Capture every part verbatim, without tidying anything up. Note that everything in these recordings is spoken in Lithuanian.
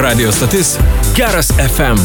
Radio stotis Geras F M.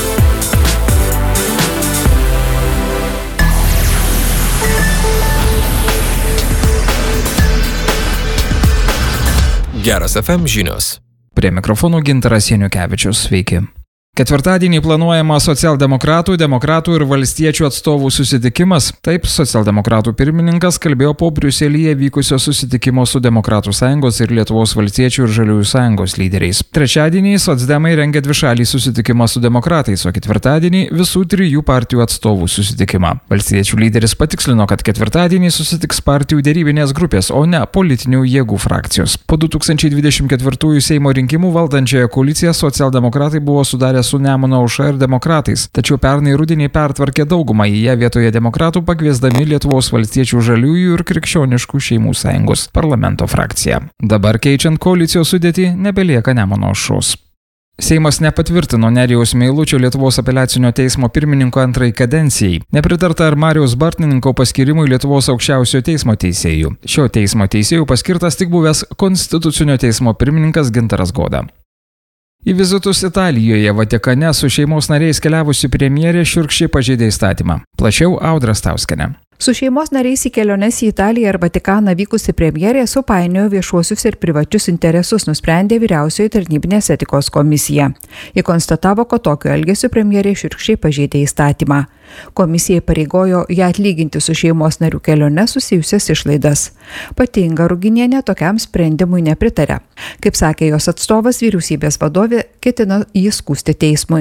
Geras F M žinios. Prie mikrofonų Gintaras Janiukevičius. Sveiki. Ketvirtadienį planuojama socialdemokratų, demokratų ir valstiečių atstovų susitikimas. Taip, socialdemokratų pirmininkas kalbėjo po Briuselyje vykusio susitikimo su Demokratų sąjungos ir Lietuvos valstiečių ir Žaliųjų sąjungos lyderiais. Trečiadienį socdemai rengia dvišalį susitikimą su demokratais, o ketvirtadienį visų trijų partijų atstovų susitikimą. Valstiečių lyderis patikslino, kad ketvirtadienį susitiks partijų derybinės grupės, o ne politinių jėgų frakcijos. Po du tūkstančiai dvidešimt ketvirtųjų Seimo rinkimų valdančiąją koaliciją socialdemokratai buvo sudarę su Nemuno aušra ir demokratais, tačiau pernai rudenį pertvarkė daugumą į ją vietoje demokratų, pakviesdami Lietuvos valstiečių, Žaliųjų ir Krikščioniškų šeimų sąjungos parlamento frakciją. Dabar keičiant koalicijos sudėtį nebelieka Nemuno aušros. Seimas nepatvirtino Nerijaus Meilučio Lietuvos apeliacinio teismo pirmininko antrai kadencijai. Nepritarta ir Mariaus Bartnininko paskirimui Lietuvos aukščiausiojo teismo teisėjų. Šio teismo teisėjų paskirtas tik buvęs Konstitucinio teismo pirmininkas Gintaras Goda. Į vizitus Italijoje, Vatikane su šeimos nariais keliavusi premjerė šiurkščiai pažeidė įstatymą. Plačiau Audra Stauskienė. Su šeimos nariais į keliones į Italiją ir Vatikaną vykusi premjerė supainiojo viešuosius ir privačius interesus, nusprendė Vyriausioji tarnybinės etikos komisija. Ji konstatavo, kad tokio elgesio premjerė šiurkščiai pažeidė įstatymą. Komisija pareigojo ją atlyginti su šeimos narių keliones susijusias išlaidas. Pati Inga Ruginienė tokiam sprendimui nepritarė. Kaip sakė jos atstovas, vyriausybės vadovė ketina jį skųsti teismui.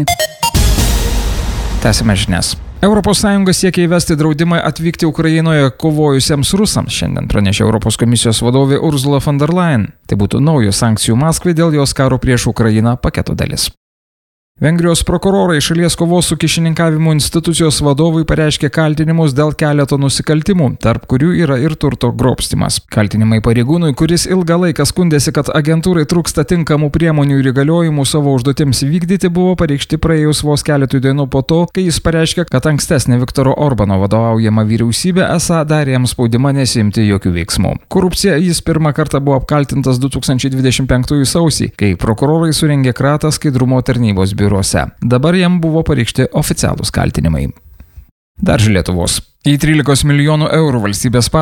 Tęsime žinias. Europos Sąjunga siekia įvesti draudimą atvykti Ukrainoje kovojusiems rusams, šiandien pranešė Europos komisijos vadovė Ursula von der Leyen. Tai būtų naujos sankcijų Maskvai dėl jos karo prieš Ukrainą paketo dalis. Vengrijos prokurorai šalies kovos su kyšininkavimu institucijos vadovui pareiškė kaltinimus dėl keleto nusikaltimų, tarp kurių yra ir turto grobstymas. Kaltinimai pareigūnui, kuris ilgą laiką skundėsi, kad agentūrai trūksta tinkamų priemonių ir įgaliojimų savo užduotims vykdyti, buvo pareikšti praėjus vos keletui dienų po to, kai jis pareiškė, kad ankstesnė Viktoro Orbano vadovaujama vyriausybė esą darė jam spaudimą nesimti jokių veiksmų. Korupcija jis pirmą kartą buvo apkaltintas du tūkstančiai dvidešimt penktųjų sausį, kai prokurorai surengė kratą skaidrumo tarnybos biurą. Dabar jam buvo pareikšti oficialūs kaltinimai. Dar Lietuvos. Į trylikos milijonų eurų valstybės